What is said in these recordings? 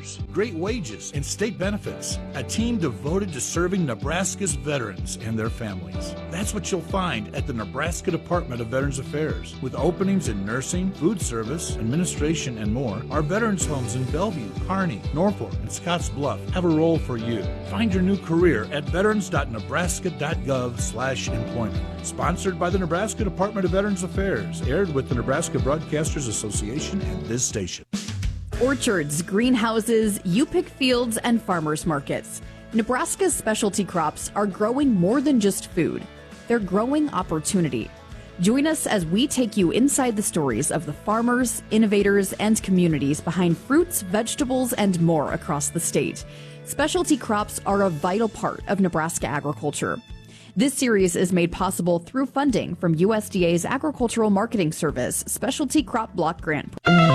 hours, great wages, and state benefits. A team devoted to serving Nebraska's veterans and their families. That's what you'll find at the Nebraska Department of Veterans Affairs. With openings in nursing, food service, administration, and more, our veterans homes in Bellevue, Kearney, Norfolk, and Scotts Bluff have a role for you. Find your new career at veterans.nebraska.gov/employment. Sponsored by the Nebraska Department of Veterans Affairs. Aired with the Nebraska Broadcasters Association and this station. Orchards, greenhouses, you-pick fields, and farmers markets. Nebraska's specialty crops are growing more than just food. They're growing opportunity. Join us as we take you inside the stories of the farmers, innovators, and communities behind fruits, vegetables, and more across the state. Specialty crops are a vital part of Nebraska agriculture. This series is made possible through funding from USDA's Agricultural Marketing Service Specialty Crop Block Grant.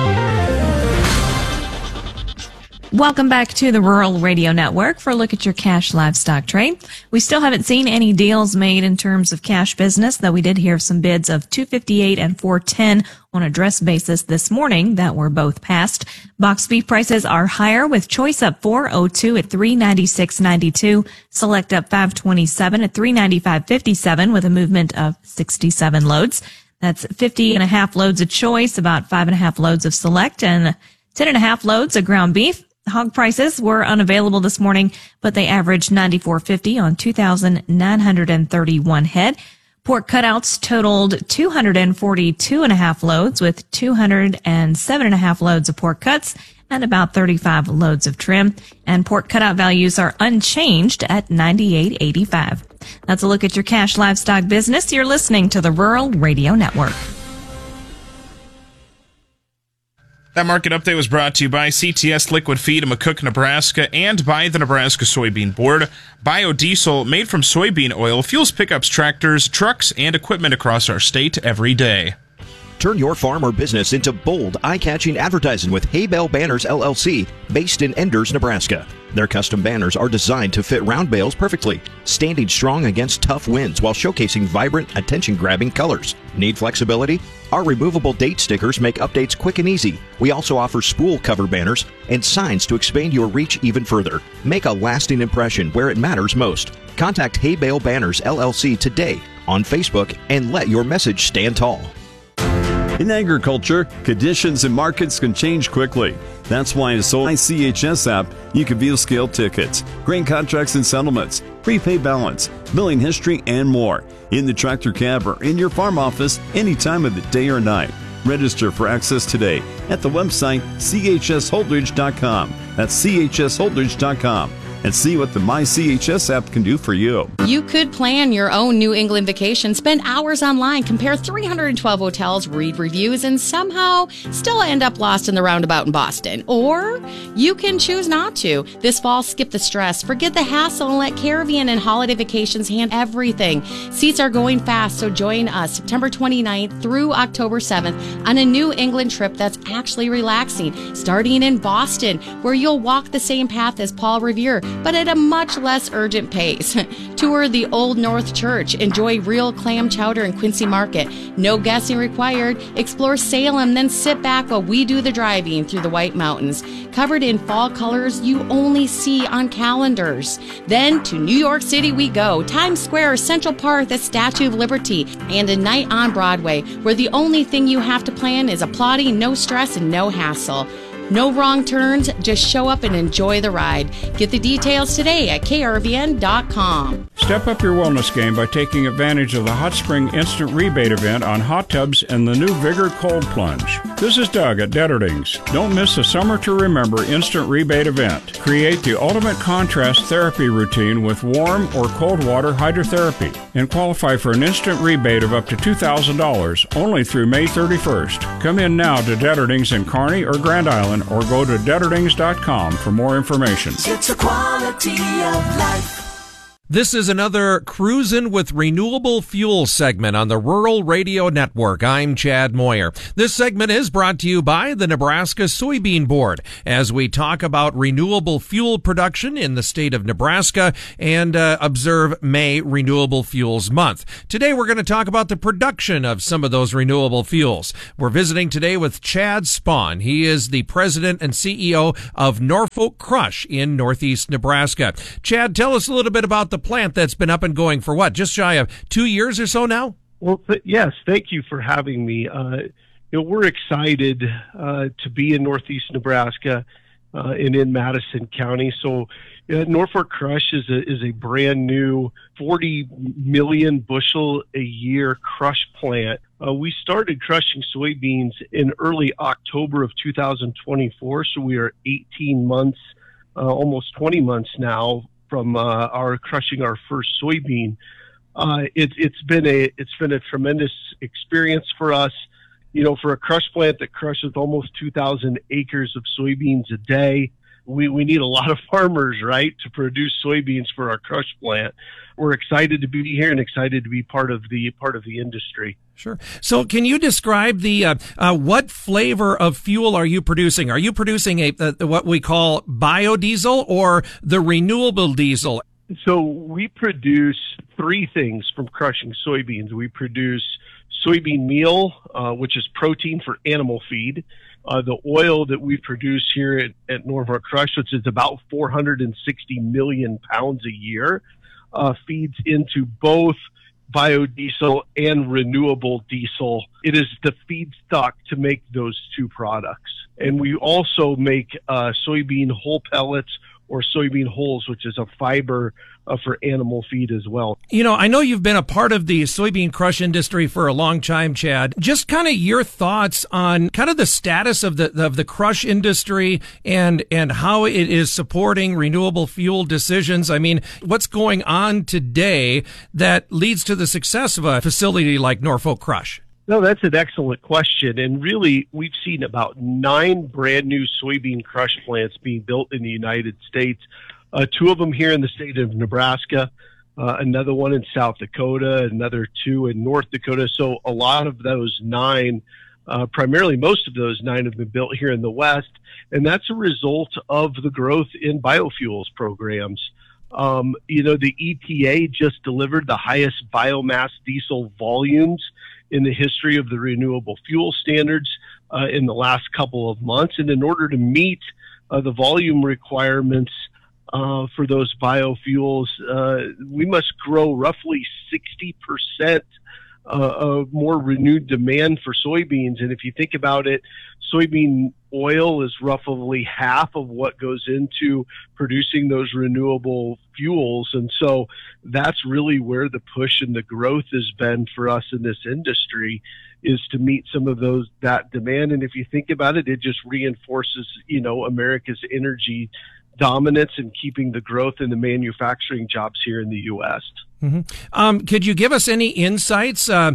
Welcome back to the Rural Radio Network for a look at your cash livestock trade. We still haven't seen any deals made in terms of cash business, though we did hear some bids of $258 and $410 on a dress basis this morning that were both passed. Box beef prices are higher, with choice up $4.02 at $396.92, select up $527 at $395.57 with a movement of 67 loads. That's 50.5 loads of choice, about 5.5 loads of select, and 10.5 loads of ground beef. Hog prices were unavailable this morning, but they averaged $94.50 on 2,931 head. Pork cutouts totaled 242.5 loads, with 207.5 loads of pork cuts and about 35 loads of trim. And pork cutout values are unchanged at $98.85. That's a look at your cash livestock business. You're listening to the Rural Radio Network. That market update was brought to you by CTS Liquid Feed in McCook, Nebraska, and by the Nebraska Soybean Board. Biodiesel made from soybean oil fuels pickups, tractors, trucks, and equipment across our state every day. Turn your farm or business into bold, eye-catching advertising with Hay Bale Banners, LLC, based in Enders, Nebraska. Their custom banners are designed to fit round bales perfectly, standing strong against tough winds while showcasing vibrant, attention-grabbing colors. Need flexibility? Our removable date stickers make updates quick and easy. We also offer spool cover banners and signs to expand your reach even further. Make a lasting impression where it matters most. Contact Hay Bale Banners, LLC today on Facebook and let your message stand tall. In agriculture, conditions and markets can change quickly. That's why in the CHS app, you can view scale tickets, grain contracts and settlements, prepaid balance, milling history, and more in the tractor cab or in your farm office any time of the day or night. Register for access today at the website chsholdridge.com. That's chsholdridge.com. And see what the MyCHS app can do for you. You could plan your own New England vacation, spend hours online, compare 312 hotels, read reviews, and somehow still end up lost in the roundabout in Boston. Or you can choose not to. This fall, skip the stress, forget the hassle, and let Caravan and Holiday Vacations handle everything. Seats are going fast, so join us September 29th through October 7th on a New England trip that's actually relaxing, starting in Boston, where you'll walk the same path as Paul Revere, but at a much less urgent pace. Tour the Old North Church. Enjoy real clam chowder in Quincy Market. No guessing required. Explore Salem, then sit back while we do the driving through the White Mountains, covered in fall colors you only see on calendars. Then to New York City we go. Times Square, Central Park, the Statue of Liberty, and a night on Broadway, where the only thing you have to plan is applauding, no stress, and no hassle. No wrong turns, just show up and enjoy the ride. Get the details today at krvn.com. Step up your wellness game by taking advantage of the Hot Spring Instant Rebate event on hot tubs and the new Vigor Cold Plunge. This is Doug at Detterdings. Don't miss the Summer to Remember Instant Rebate event. Create the ultimate contrast therapy routine with warm or cold water hydrotherapy and qualify for an instant rebate of up to $2,000 only through May 31st. Come in now to Detterdings in Kearney or Grand Island, or go to Detterdings.com for more information. It's a quality of life. This is another Cruisin' with Renewable Fuel segment on the Rural Radio Network. I'm Chad Moyer. This segment is brought to you by the Nebraska Soybean Board as we talk about renewable fuel production in the state of Nebraska and observe May Renewable Fuels Month. Today we're going to talk about the production of some of those renewable fuels. We're visiting today with Chad Spawn. He is the president and CEO of Norfolk Crush in northeast Nebraska. Chad, tell us a little bit about the plant that's been up and going for what, just shy of 2 years or so now? Well, yes, thank you for having me. We're excited to be in northeast Nebraska and in Madison County. So Norfolk Crush is a brand new 40 million bushel a year crush plant. We started crushing soybeans in early October of 2024, so we are 18 months, almost 20 months now from our crushing our first soybean. It's been a tremendous experience for us. For a crush plant that crushes almost 2,000 acres of soybeans a day, we need a lot of farmers, right, to produce soybeans for our crush plant. We're excited to be here and excited to be part of the industry. Sure. So can you describe the what flavor of fuel are you producing? Are you producing what we call biodiesel or the renewable diesel? So we produce three things from crushing soybeans. We produce soybean meal, which is protein for animal feed. The oil that we produce here at Norfolk Crush, which is about 460 million pounds a year, feeds into both biodiesel and renewable diesel. It is the feedstock to make those two products. And we also make soybean hull pellets or soybean hulls, which is a fiber for animal feed as well. I know you've been a part of the soybean crush industry for a long time, Chad. Just kind of your thoughts on kind of the status of the crush industry and how it is supporting renewable fuel decisions. I mean, what's going on today that leads to the success of a facility like Norfolk Crush? No, that's an excellent question. And really, we've seen about 9 brand new soybean crush plants being built in the United States. 2 of them here in the state of Nebraska, another one in South Dakota, another 2 in North Dakota. So a lot of those 9, primarily most of those 9 have been built here in the West. And that's a result of the growth in biofuels programs. The EPA just delivered the highest biomass diesel volumes in the history of the renewable fuel standards in the last couple of months. And in order to meet the volume requirements for those biofuels, we must grow roughly 60% more renewed demand for soybeans. And if you think about it, soybean oil is roughly half of what goes into producing those renewable fuels. And so that's really where the push and the growth has been for us in this industry, is to meet some of that demand. And if you think about it, it just reinforces, America's energy dominance and keeping the growth in the manufacturing jobs here in the U.S. Mm-hmm. Could you give us any insights, where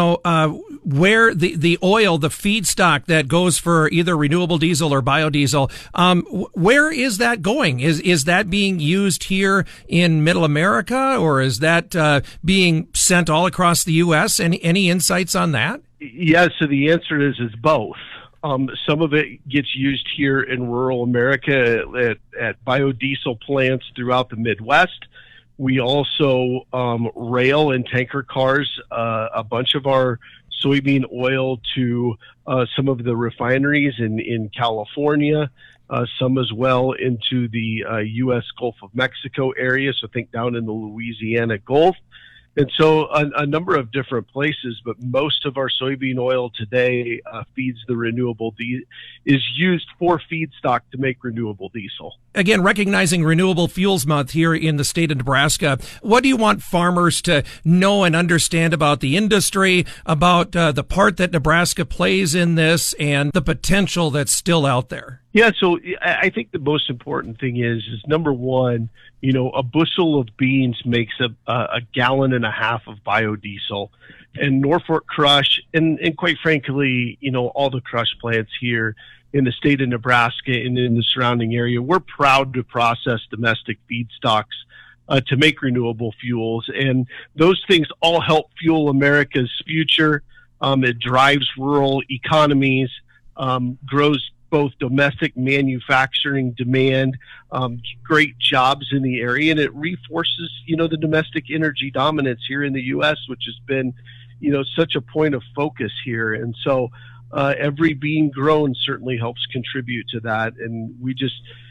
the oil, the feedstock that goes for either renewable diesel or biodiesel, where is that going? Is that being used here in Middle America, or is that being sent all across the U.S.? Any insights on that? Yeah, so the answer is both. Some of it gets used here in rural America at biodiesel plants throughout the Midwest. We also rail and tanker cars a bunch of our soybean oil to some of the refineries in California, some as well into the U.S. Gulf of Mexico area, so think down in the Louisiana Gulf. And so a number of different places, but most of our soybean oil today feeds the renewable is used for feedstock to make renewable diesel. Again, recognizing Renewable Fuels Month here in the state of Nebraska, what do you want farmers to know and understand about the industry, about the part that Nebraska plays in this, and the potential that's still out there? Yeah, so I think the most important thing is number one, a bushel of beans makes a gallon and a half of biodiesel. And Norfolk Crush, and quite frankly, all the crush plants here in the state of Nebraska and in the surrounding area, we're proud to process domestic feedstocks to make renewable fuels. And those things all help fuel America's future. It drives rural economies, grows both domestic manufacturing demand, great jobs in the area, and it reinforces, the domestic energy dominance here in the U.S., which has been, such a point of focus here. And so every bean grown certainly helps contribute to that. And we just,